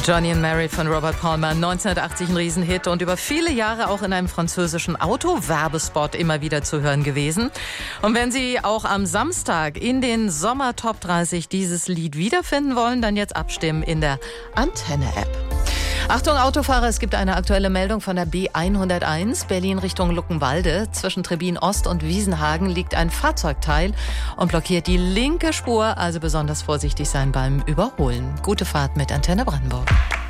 Johnny and Mary von Robert Palmer, 1980 ein Riesenhit und über viele Jahre auch in einem französischen Autowerbespot immer wieder zu hören gewesen. Und wenn Sie auch am Samstag in den Sommer Top 30 dieses Lied wiederfinden wollen, dann jetzt abstimmen in der Antenne-App. Achtung Autofahrer, es gibt eine aktuelle Meldung von der B101, Berlin Richtung Luckenwalde. Zwischen Trebin Ost und Wiesenhagen liegt ein Fahrzeugteil und blockiert die linke Spur, also besonders vorsichtig sein beim Überholen. Gute Fahrt mit Antenne Brandenburg.